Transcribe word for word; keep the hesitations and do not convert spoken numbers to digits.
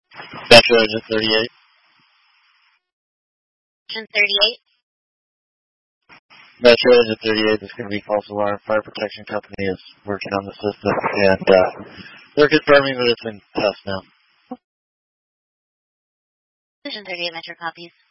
Metro Engine thirty-eight. Engine thirty-eight. Metro Engine thirty-eight, this is going to be false alarm. Fire protection company is working on the system, and uh, they're confirming that it's in test now. Engine thirty-eight, Metro copies.